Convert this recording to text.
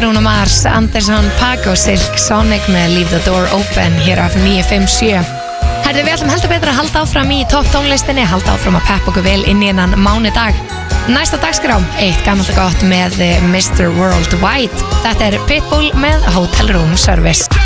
Bruno Mars, Anderson .Paak og Silk Sonic með Leave the Door Open hér af 957. Herðu, við ætlum heldur betur að halda áfram í topp tónlistinni, halda áfram að peppa okkur vel inn í hennan mánudag. Næsta dagskrá, eitt gammalt og gott með Mr. Worldwide. Þetta er Pitbull með Hotel Room Service.